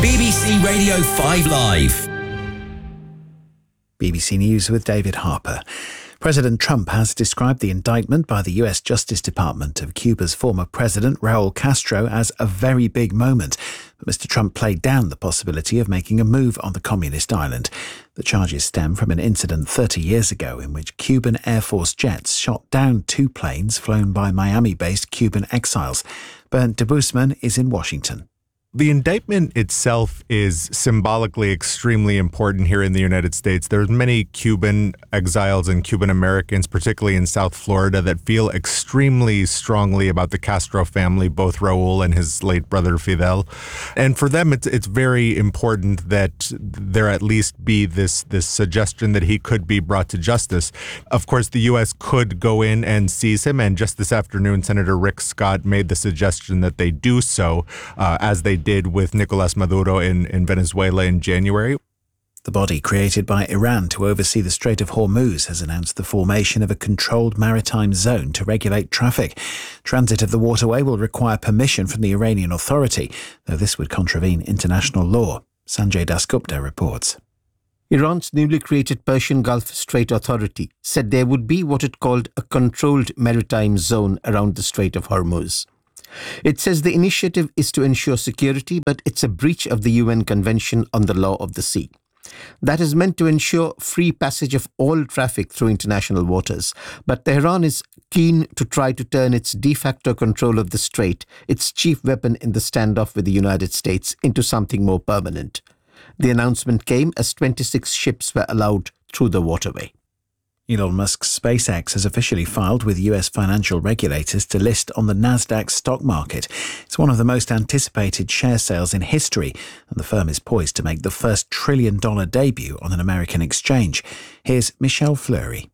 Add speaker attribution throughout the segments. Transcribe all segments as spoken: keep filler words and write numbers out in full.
Speaker 1: B B C Radio five Live.
Speaker 2: B B C News with David Harper. President Trump has described the indictment by the U S Justice Department of Cuba's former president, Raul Castro, as a very big moment. But Mister Trump played down the possibility of making a move on the communist island. The charges stem from an incident thirty years ago in which Cuban Air Force jets shot down two planes flown by Miami-based Cuban exiles. Bernd de Boosman is in Washington.
Speaker 3: The indictment itself is symbolically extremely important here in the United States. There's many Cuban exiles and Cuban Americans, particularly in South Florida, that feel extremely strongly about the Castro family, both Raul and his late brother Fidel. And for them, it's it's very important that there at least be this, this suggestion that he could be brought to justice. Of course, the U S could go in and seize him, and just this afternoon, Senator Rick Scott made the suggestion that they do so, uh, as they did with Nicolas Maduro in, in Venezuela in January.
Speaker 2: The body created by Iran to oversee the Strait of Hormuz has announced the formation of a controlled maritime zone to regulate traffic. Transit of the waterway will require permission from the Iranian Authority, though this would contravene international law. Sanjay Dasgupta reports.
Speaker 4: Iran's newly created Persian Gulf Strait Authority said there would be what it called a controlled maritime zone around the Strait of Hormuz. It says the initiative is to ensure security, but it's a breach of the U N Convention on the Law of the Sea. That is meant to ensure free passage of all traffic through international waters. But Tehran is keen to try to turn its de facto control of the strait, its chief weapon in the standoff with the United States, into something more permanent. The announcement came as twenty-six ships were allowed through the waterway.
Speaker 2: Elon Musk's SpaceX has officially filed with U S financial regulators to list on the Nasdaq stock market. It's one of the most anticipated share sales in history, and the firm is poised to make the first trillion-dollar debut on an American exchange. Here's Michelle Fleury.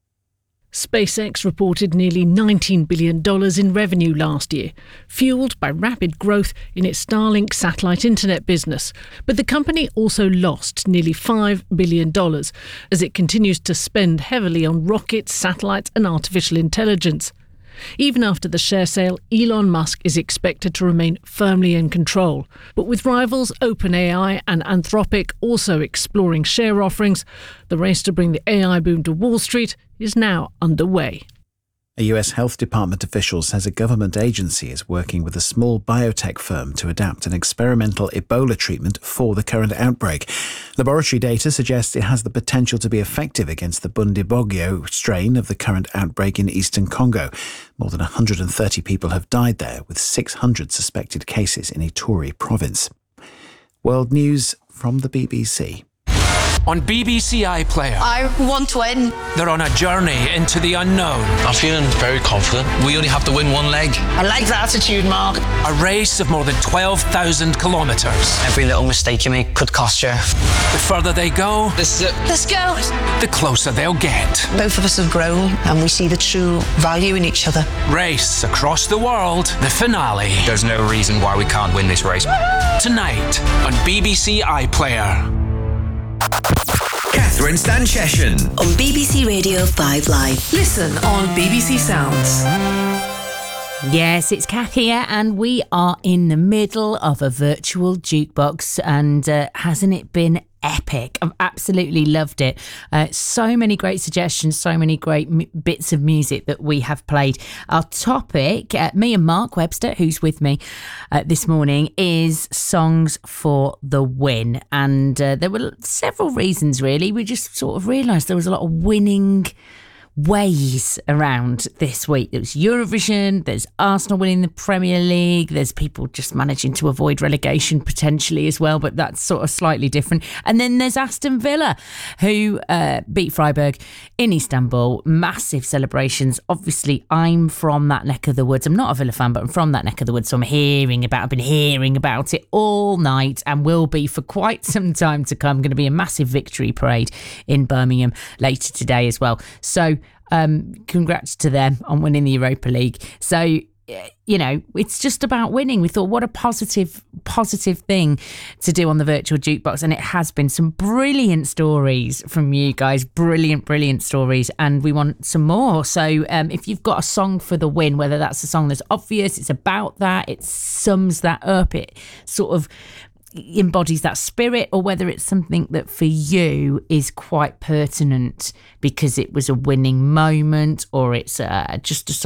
Speaker 5: SpaceX reported nearly nineteen billion dollars in revenue last year, fueled by rapid growth in its Starlink satellite internet business. But the company also lost nearly five billion dollars as it continues to spend heavily on rockets, satellites and artificial intelligence. Even after the share sale, Elon Musk is expected to remain firmly in control. But with rivals OpenAI and Anthropic also exploring share offerings, the race to bring the A I boom to Wall Street is now underway.
Speaker 2: A U S Health Department official says a government agency is working with a small biotech firm to adapt an experimental Ebola treatment for the current outbreak. Laboratory data suggests it has the potential to be effective against the Bundibugyo strain of the current outbreak in eastern Congo. More than one hundred thirty people have died there, with six hundred suspected cases in Ituri province. World news from the B B C.
Speaker 6: On B B C iPlayer,
Speaker 7: I want to win.
Speaker 6: They're on a journey into the unknown.
Speaker 8: I'm feeling very confident. We only have to win one leg.
Speaker 7: I like the attitude, Mark.
Speaker 6: A race of more than twelve thousand kilometres.
Speaker 8: Every little mistake you make could cost you.
Speaker 6: The further they go,
Speaker 8: this is it.
Speaker 7: Let's go.
Speaker 6: The closer they'll get.
Speaker 7: Both of us have grown and we see the true value in each other.
Speaker 6: Race across the world, the finale.
Speaker 8: There's no reason why we can't win this race.
Speaker 6: Tonight on B B C iPlayer.
Speaker 1: Catherine Stanchession
Speaker 9: on B B C Radio five Live.
Speaker 10: Listen on B B C Sounds.
Speaker 11: Yes, it's Kath here, and we are in the middle of a virtual jukebox, and uh, hasn't it been epic? I've absolutely loved it. Uh, so many great suggestions, so many great m- bits of music that we have played. Our topic, uh, me and Mark Webster, who's with me uh, this morning, is songs for the win. And uh, there were several reasons, really. We just sort of realised there was a lot of winning ways around this week. There was Eurovision, there's Arsenal winning the Premier League, there's people just managing to avoid relegation potentially as well, but that's sort of slightly different. And then there's Aston Villa, who uh, beat Freiburg in Istanbul. Massive celebrations. Obviously, I'm from that neck of the woods. I'm not a Villa fan, but I'm from that neck of the woods, so I'm hearing about, I've been hearing about it all night and will be for quite some time to come. Going to be a massive victory parade in Birmingham later today as well. So Um, congrats to them on winning the Europa League. So, you know, it's just about winning. We thought, what a positive, positive thing to do on the virtual jukebox. And it has been some brilliant stories from you guys. Brilliant, brilliant stories. And we want some more. So um, if you've got a song for the win, whether that's a song that's obvious, it's about that, it sums that up, it sort of embodies that spirit, or whether it's something that for you is quite pertinent because it was a winning moment, or it's uh, just a